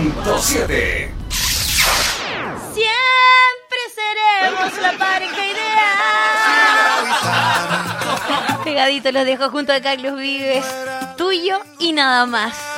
100.7. Siempre seremos la pareja ideal. Pegadito los dejo junto a Carlos Vives. Tuyo y nada más.